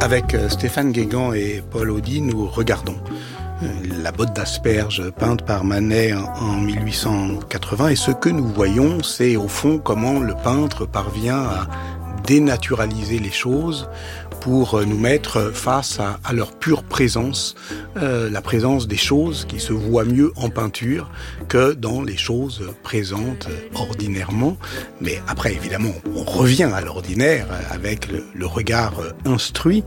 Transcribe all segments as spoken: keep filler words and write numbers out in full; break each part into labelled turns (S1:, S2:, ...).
S1: Avec Stéphane Guégan et Paul Audy, nous regardons la botte d'asperges peinte par Manet en mille huit cent quatre-vingts. Et ce que nous voyons, c'est au fond comment le peintre parvient à dénaturaliser les choses pour nous mettre face à, à leur pure présence, euh, la présence des choses qui se voient mieux en peinture que dans les choses présentes ordinairement. Mais après, évidemment, on revient à l'ordinaire avec le, le regard instruit.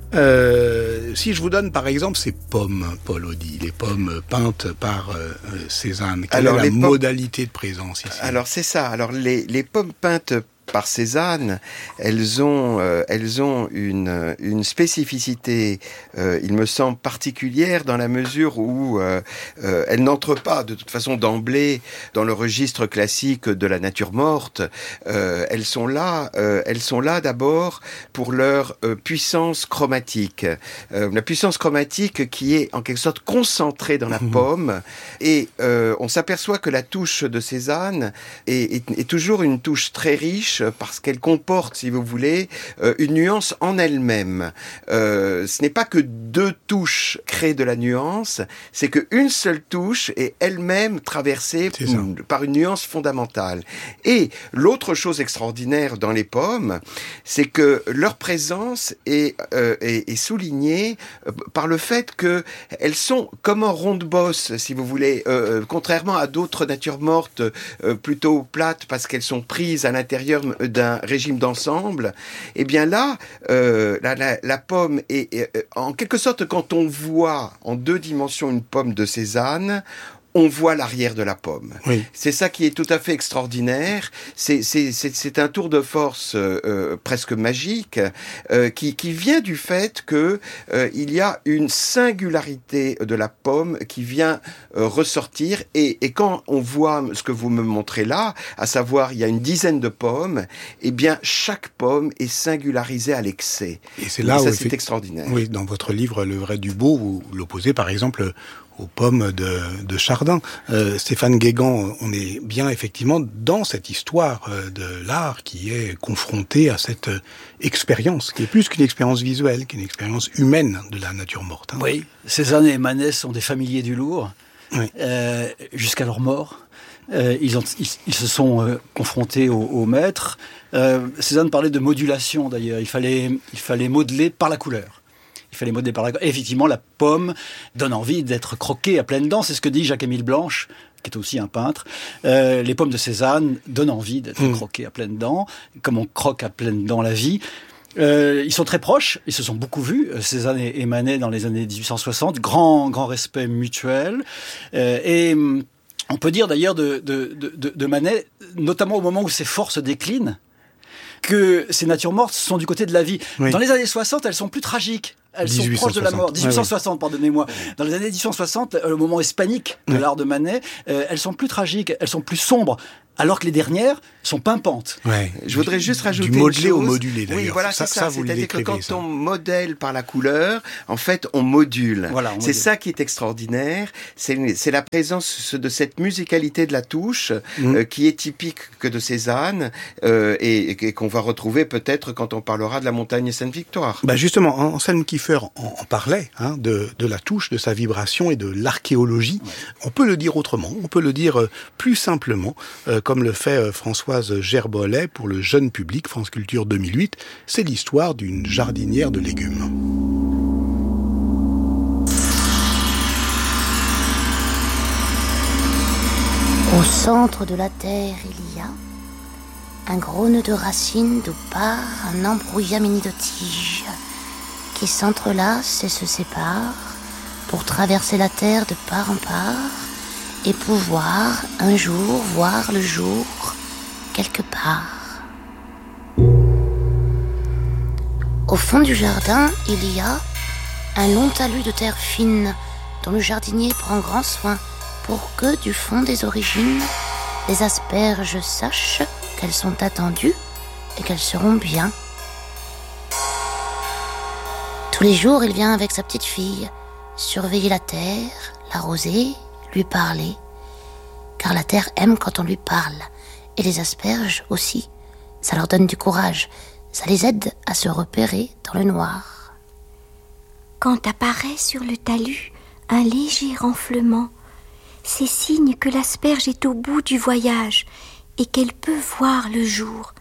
S1: Euh, si je vous donne par exemple ces pommes, Paul Audy, les pommes peintes par euh, Cézanne, quelle Alors, est la les modalité pommes... de présence ici ?
S2: Alors c'est ça, alors les, les pommes peintes par Cézanne, elles ont, euh, elles ont une, une spécificité, euh, il me semble, particulière dans la mesure où euh, euh, elles n'entrent pas de toute façon d'emblée dans le registre classique de la nature morte. Euh, elles sont là, euh, elles sont là d'abord pour leur euh, puissance chromatique. Euh, la puissance chromatique qui est en quelque sorte concentrée dans la pomme. Et euh, on s'aperçoit que la touche de Cézanne est, est, est toujours une touche très riche, parce qu'elle comporte, si vous voulez, euh, une nuance en elle-même. Euh, ce n'est pas que deux touches créent de la nuance, c'est qu'une seule touche est elle-même traversée par une nuance fondamentale. Et l'autre chose extraordinaire dans les pommes, c'est que leur présence est, euh, est, est soulignée par le fait qu'elles sont comme en ronde-bosse, si vous voulez, euh, contrairement à d'autres natures mortes euh, plutôt plates, parce qu'elles sont prises à l'intérieur d'un régime d'ensemble, et eh bien là, euh, la, la, la pomme est, est, en quelque sorte, quand on voit en deux dimensions une pomme de Cézanne, on voit l'arrière de la pomme. Oui. C'est ça qui est tout à fait extraordinaire. C'est, c'est, c'est, c'est un tour de force euh, presque magique euh, qui, qui vient du fait que euh, il y a une singularité de la pomme qui vient euh, ressortir. Et, et quand on voit ce que vous me montrez là, à savoir il y a une dizaine de pommes, eh bien chaque pomme est singularisée à l'excès.
S1: Et c'est là
S2: et ça,
S1: où
S2: c'est fait... extraordinaire.
S1: Oui, dans votre livre Le Vrai du Beau, vous l'opposez par exemple aux pommes de, de Chardin. Euh, Stéphane Guégan, on est bien effectivement dans cette histoire de l'art qui est confrontée à cette expérience, qui est plus qu'une expérience visuelle, qu'une expérience humaine de la nature morte. Hein.
S3: Oui, Cézanne et Manet sont des familiers du lourd, oui. euh, jusqu'à leur mort. Euh, ils, ont, ils, ils se sont euh, confrontés au, au maître. Euh, Cézanne parlait de modulation d'ailleurs, il fallait, il fallait modeler par la couleur. Il fallait modeler par la... Et effectivement, la pomme donne envie d'être croquée à pleines dents. C'est ce que dit Jacques-Émile Blanche, qui est aussi un peintre. Euh, les pommes de Cézanne donnent envie d'être mmh. croquées à pleines dents, comme on croque à pleines dents la vie. Euh, ils sont très proches, ils se sont beaucoup vus, Cézanne et Manet, dans les années dix-huit cent soixante. Grand, grand respect mutuel. Euh, et on peut dire d'ailleurs de, de, de, de Manet, notamment au moment où ses forces déclinent, que ces natures mortes sont du côté de la vie. Oui. Dans les années soixante, elles sont plus tragiques. Elles sont proches de la mort. dix-huit cent soixante, ouais, pardonnez-moi. Dans les années dix-huit cent soixante, le moment hispanique de ouais. l'art de Manet, euh, elles sont plus tragiques, elles sont plus sombres. Alors que les dernières sont pimpantes.
S1: Ouais.
S2: Je voudrais juste rajouter
S1: du modelé
S2: une chose.
S1: au modulé d'ailleurs.
S2: Oui, voilà,
S1: ça,
S2: c'est ça.
S1: ça
S2: C'est-à-dire que quand
S1: ça.
S2: on modèle par la couleur, en fait, on module.
S3: Voilà, on
S2: c'est
S3: module.
S2: ça qui est extraordinaire. C'est, c'est la présence de cette musicalité de la touche mmh. euh, qui est typique que de Cézanne euh, et, et qu'on va retrouver peut-être quand on parlera de la montagne Sainte-Victoire.
S1: Bah justement, Anselme Kiefer en, en parlait hein, de, de la touche, de sa vibration et de l'archéologie. Ouais. On peut le dire autrement, on peut le dire euh, plus simplement, euh, comme le fait euh, Françoise Gerbollet pour le jeune public, France Culture deux mille huit, c'est l'histoire d'une jardinière de légumes.
S4: Au centre de la terre, il y a un gros nœud de racines d'où part un embrouillamini de tiges qui s'entrelacent et se séparent pour traverser la terre de part en part et pouvoir un jour voir le jour quelque part. Au fond du jardin, il y a un long talus de terre fine dont le jardinier prend grand soin pour que, du fond des origines, les asperges sachent qu'elles sont attendues et qu'elles seront bien. Tous les jours, il vient avec sa petite fille surveiller la terre, l'arroser, lui parler, car la terre aime quand on lui parle. Et les asperges aussi, ça leur donne du courage, ça les aide à se repérer dans le noir.
S5: Quand apparaît sur le talus un léger renflement, c'est signe que l'asperge est au bout du voyage et qu'elle peut voir le jour.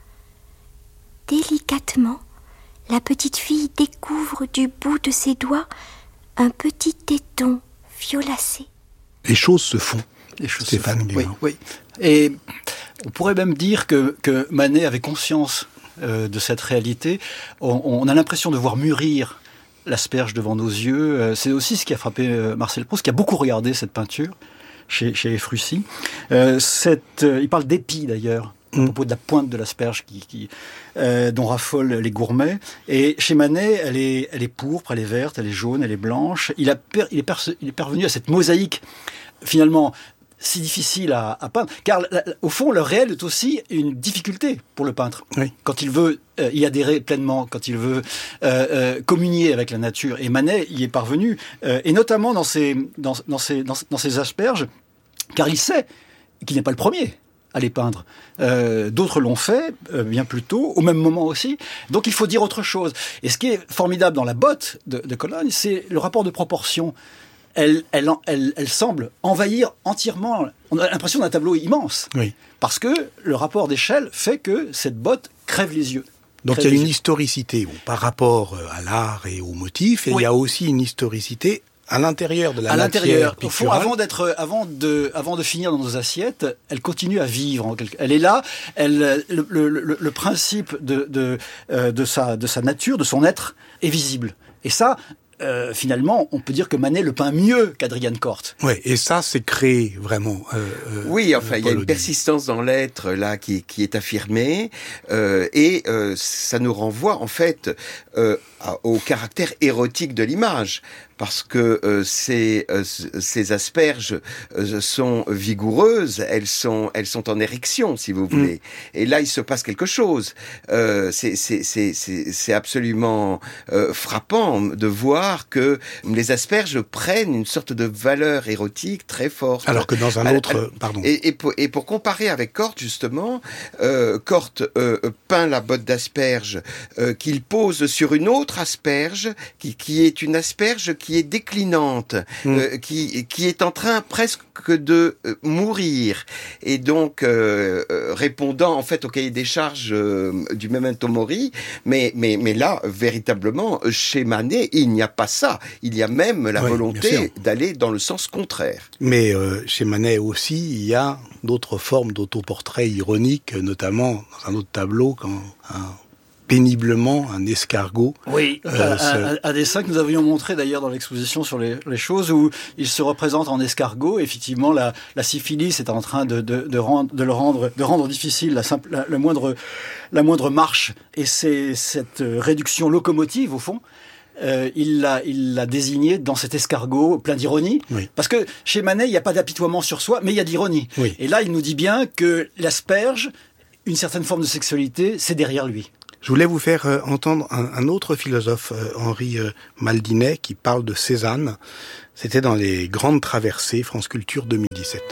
S5: Délicatement, la petite fille découvre du bout de ses doigts un petit téton violacé.
S1: Les choses se font.
S3: Les choses
S1: Stéphane
S3: se font. Oui, oui. Et on pourrait même dire que, que Manet avait conscience euh, de cette réalité. On, on a l'impression de voir mûrir l'asperge devant nos yeux. Euh, c'est aussi ce qui a frappé euh, Marcel Proust, qui a beaucoup regardé cette peinture chez, chez Frucy. Euh, cette, euh, il parle d'épi d'ailleurs, à propos de la pointe de l'asperge qui, qui, euh, dont raffolent les gourmets. Et chez Manet, elle est, elle est pourpre, elle est verte, elle est jaune, elle est blanche. Il, a per, il, est, perce, il est parvenu à cette mosaïque, finalement, si difficile à, à peindre. Car, la, la, au fond, le réel est aussi une difficulté pour le peintre. Oui. Quand il veut euh, y adhérer pleinement, quand il veut euh, euh, communier avec la nature. Et Manet y est parvenu. Euh, et notamment dans ses, dans, dans, ses, dans, dans ses asperges, car il sait qu'il n'est pas le premier à les peindre. Euh, d'autres l'ont fait euh, bien plus tôt, au même moment aussi. Donc il faut dire autre chose. Et ce qui est formidable dans la botte de, de Cologne, c'est le rapport de proportion. Elle, elle, elle, elle semble envahir entièrement. On a l'impression d'un tableau immense. Oui. Parce que le rapport d'échelle fait que cette botte crève les yeux.
S1: Donc il y a une yeux. historicité bon, par rapport à l'art et au motif, et oui. il y a aussi une historicité à l'intérieur de la
S3: à
S1: matière
S3: l'intérieur.
S1: picturale.
S3: Au fond, avant d'être, avant de, avant de finir dans nos assiettes, elle continue à vivre. Elle est là. Elle, le, le, le, le principe de, de, euh, de sa, de sa nature, de son être, est visible. Et ça, euh, finalement, on peut dire que Manet le peint mieux qu'Adrian Cort.
S1: Oui, et ça, c'est créé vraiment. Euh, euh,
S2: oui, enfin, il y a une persistance dans l'être là qui, qui est affirmée, euh, et euh, ça nous renvoie en fait euh, au caractère érotique de l'image. Parce que euh, ces, euh, ces asperges euh, sont vigoureuses, elles sont, elles sont en érection, si vous voulez. Mmh. Et là, il se passe quelque chose. Euh, c'est, c'est, c'est, c'est, c'est absolument euh, frappant de voir que les asperges prennent une sorte de valeur érotique très forte.
S1: Alors que dans un autre... Alors, pardon.
S2: Et, et, pour, et pour comparer avec Cort, justement, euh, Cort euh, peint la botte d'asperge euh, qu'il pose sur une autre asperge, qui, qui est une asperge qui qui est déclinante, mmh. euh, qui qui est en train presque de euh, mourir, et donc euh, euh, répondant en fait au cahier des charges euh, du Memento Mori, mais mais mais là véritablement chez Manet il n'y a pas ça, il y a même la oui, volonté d'aller dans le sens contraire.
S1: Mais euh, chez Manet aussi il y a d'autres formes d'autoportrait ironique, notamment dans un autre tableau quand un péniblement un escargot.
S3: Oui, euh, un, un, un dessin que nous avions montré d'ailleurs dans l'exposition sur les, les choses, où il se représente en escargot. Effectivement, la, la syphilis est en train de, de, de, rendre, de le rendre, de rendre difficile la, simple, la, la, moindre, la moindre marche. Et c'est cette réduction locomotive, au fond, Euh, il l'a, il l'a désigné dans cet escargot plein d'ironie. Oui. Parce que chez Manet, il n'y a pas d'apitoiement sur soi, mais il y a d'ironie. Oui. Et là, il nous dit bien que l'asperge, une certaine forme de sexualité, c'est derrière lui.
S1: Je voulais vous faire euh, entendre un, un autre philosophe, euh, Henri euh, Maldinet, qui parle de Cézanne. C'était dans les Grandes Traversées, France Culture deux mille dix-sept.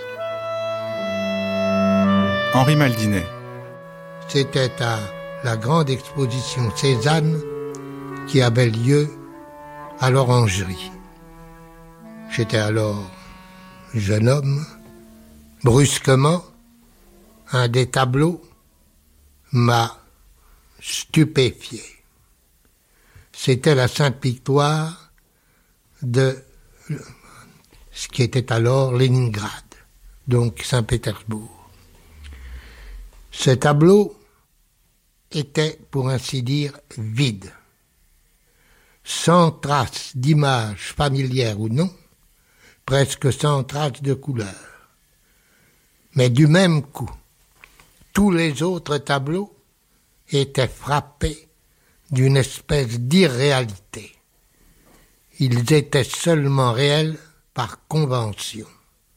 S6: Henri Maldinet.
S7: C'était à la grande exposition Cézanne qui avait lieu à l'Orangerie. J'étais alors jeune homme. Brusquement, un des tableaux m'a stupéfié. C'était la Sainte Victoire de ce qui était alors Leningrad, donc Saint-Pétersbourg. Ce tableau était, pour ainsi dire, vide, sans trace d'image familière ou non, presque sans trace de couleur. Mais du même coup, tous les autres tableaux étaient frappés d'une espèce d'irréalité. Ils étaient seulement réels par convention.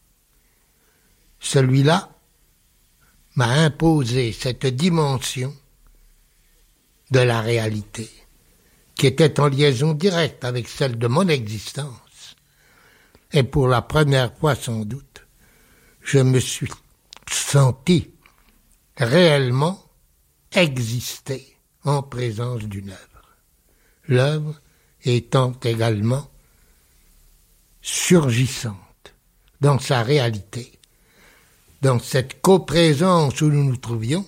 S7: Celui-là m'a imposé cette dimension de la réalité, qui était en liaison directe avec celle de mon existence. Et pour la première fois sans doute, je me suis senti réellement exister en présence d'une œuvre. L'œuvre étant également surgissante dans sa réalité. Dans cette coprésence où nous nous trouvions,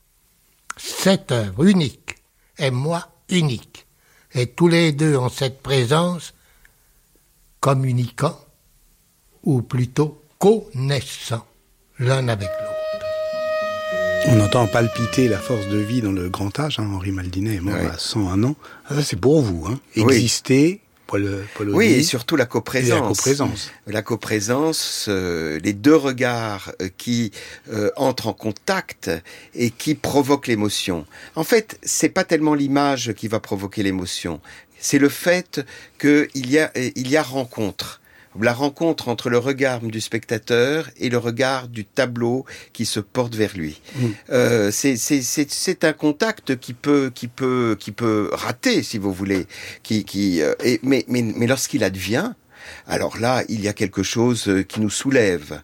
S7: cette œuvre unique et moi unique, et tous les deux en cette présence communiquant, ou plutôt connaissant l'un avec l'autre.
S1: On entend palpiter la force de vie dans le grand âge. Hein. Henri Maldinet est mort oui. à cent un ans. Ah, ça, c'est pour vous. Hein. Exister, oui. Paul, Paul
S2: oui, et surtout la coprésence.
S1: Et la coprésence.
S2: La coprésence, euh, les deux regards euh, qui euh, entrent en contact et qui provoquent l'émotion. En fait, c'est pas tellement l'image qui va provoquer l'émotion. C'est le fait qu'il y a, il y a rencontre. La rencontre entre le regard du spectateur et le regard du tableau qui se porte vers lui. Mmh. Euh, c'est, c'est, c'est, c'est un contact qui peut, qui peut, qui peut rater, si vous voulez. Qui, qui, euh, et, mais, mais, mais lorsqu'il advient, alors là, il y a quelque chose qui nous soulève.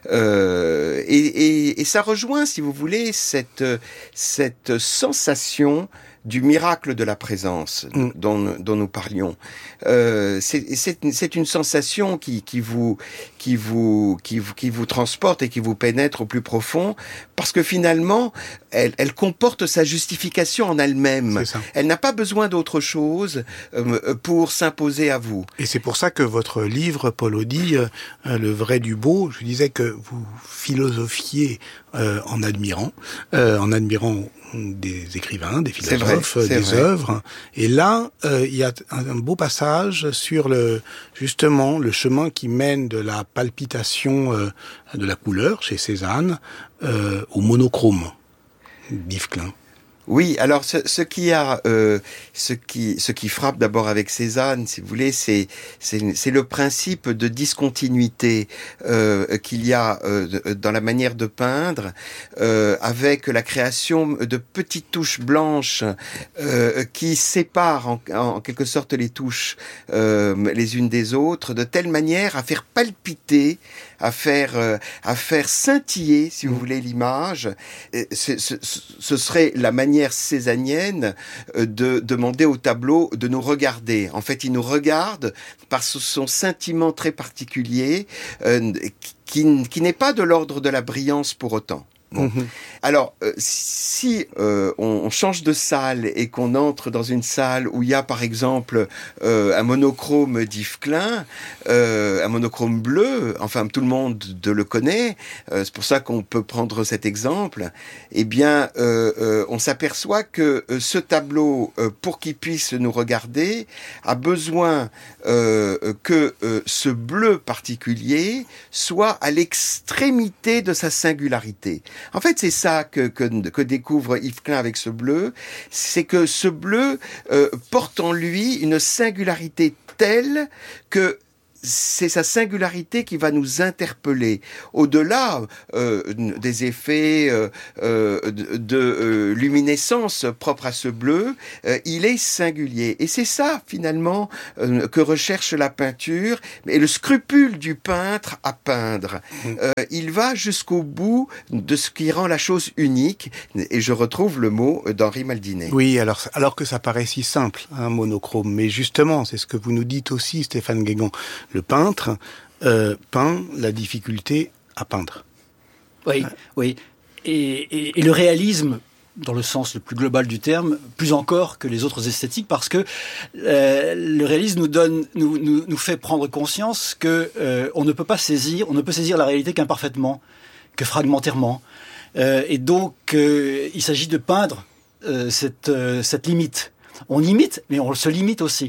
S2: Euh, et, et, et ça rejoint, si vous voulez, cette, cette sensation du miracle de la présence mm. dont, dont nous parlions. Euh, c'est, c'est, c'est une sensation qui, qui, vous, qui, vous, qui, vous, qui vous transporte et qui vous pénètre au plus profond, parce que finalement, elle, elle comporte sa justification en elle-même. Elle n'a pas besoin d'autre chose euh, pour s'imposer à vous.
S1: Et c'est pour ça que votre livre, Paul Audy, euh, Le vrai du beau, je disais que vous philosophiez euh, en admirant, euh, en admirant des écrivains, des philosophes, vrai, des vrai. œuvres. Et là, euh, il y a un, un beau passage sur le justement le chemin qui mène de la palpitation euh, de la couleur chez Cézanne euh, au monochrome d'Yves Klein.
S2: Oui, alors ce, ce qui a, euh, ce qui, ce qui frappe d'abord avec Cézanne, si vous voulez, c'est, c'est, c'est le principe de discontinuité euh, qu'il y a euh, dans la manière de peindre, euh, avec la création de petites touches blanches euh, qui séparent en, en quelque sorte les touches euh, les unes des autres, de telle manière à faire palpiter, à faire, euh, à faire scintiller, si vous voulez, l'image. Ce, ce, ce serait la manière cézannienne de demander au tableau de nous regarder. En fait, il nous regarde par son sentiment très particulier euh, qui, qui n'est pas de l'ordre de la brillance pour autant. Bon. Mmh. Alors, euh, si euh, on, on change de salle et qu'on entre dans une salle où il y a, par exemple, euh, un monochrome d'Yves Klein, euh, un monochrome bleu, enfin tout le monde de le connaît, euh, c'est pour ça qu'on peut prendre cet exemple, eh bien, euh, euh, on s'aperçoit que euh, ce tableau, euh, pour qu'il puisse nous regarder, a besoin euh, que euh, ce bleu particulier soit à l'extrémité de sa singularité. En fait, c'est ça que, que, que découvre Yves Klein avec ce bleu, c'est que ce bleu euh, porte en lui une singularité telle que c'est sa singularité qui va nous interpeller. Au-delà euh, des effets euh, euh, de, de euh, luminescence propres à ce bleu, euh, il est singulier. Et c'est ça, finalement, euh, que recherche la peinture, et le scrupule du peintre à peindre. Euh, il va jusqu'au bout de ce qui rend la chose unique, et je retrouve le mot d'Henri Maldinet.
S1: Oui, alors, alors que ça paraît si simple, un monochrome, mais justement, c'est ce que vous nous dites aussi, Stéphane Guégan. Le peintre euh, peint la difficulté à peindre.
S3: Oui, oui. Et, et, et le réalisme, dans le sens le plus global du terme, plus encore que les autres esthétiques, parce que euh, le réalisme nous donne, nous, nous, nous fait prendre conscience que euh, on ne peut pas saisir, on ne peut saisir la réalité qu'imparfaitement, que fragmentairement. Euh, et donc, euh, il s'agit de peindre euh, cette, euh, cette limite. On imite, mais on se limite aussi.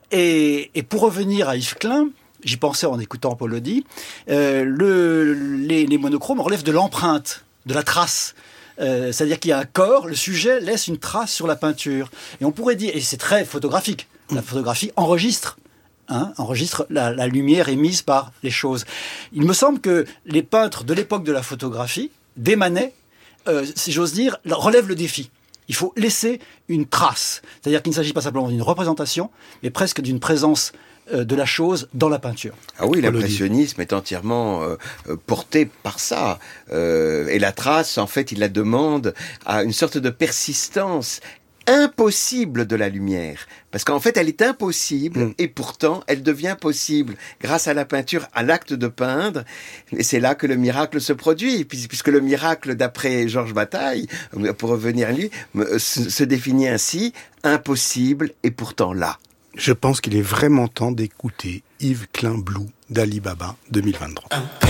S3: Et, et pour revenir à Yves Klein, j'y pensais en écoutant Paul Audy, euh, le, les, les monochromes relèvent de l'empreinte, de la trace. Euh, c'est-à-dire qu'il y a un corps, le sujet laisse une trace sur la peinture. Et on pourrait dire, et c'est très photographique, la photographie enregistre, hein, enregistre la, la lumière émise par les choses. Il me semble que les peintres de l'époque de la photographie, dès Manet, euh, si j'ose dire, relèvent le défi. Il faut laisser une trace. C'est-à-dire qu'il ne s'agit pas simplement d'une représentation, mais presque d'une présence de la chose dans la peinture.
S2: Ah oui, l'impressionnisme est entièrement euh, porté par ça. Euh, et la trace, en fait, il la demande à une sorte de persistance impossible de la lumière. Parce qu'en fait, elle est impossible mmh. et pourtant, elle devient possible grâce à la peinture, à l'acte de peindre. Et c'est là que le miracle se produit, puisque le miracle, d'après Georges Bataille, pour revenir à lui, se définit ainsi, impossible et pourtant là.
S1: Je pense qu'il est vraiment temps d'écouter Yves Klein Blue d'Ali Baba deux mille vingt-trois.